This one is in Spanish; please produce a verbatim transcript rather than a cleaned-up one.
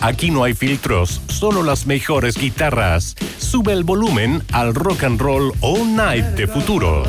Aquí no hay filtros, solo las mejores guitarras. Sube el volumen al Rock and Roll All Night de Futuro.